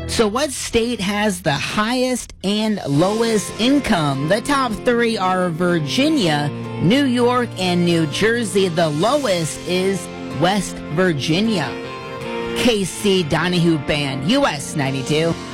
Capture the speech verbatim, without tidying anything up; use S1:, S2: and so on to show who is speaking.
S1: So what state has the highest and lowest income? The top three are Virginia, New York, and New Jersey. The lowest is West Virginia. K C Donahue Band, U S ninety-two.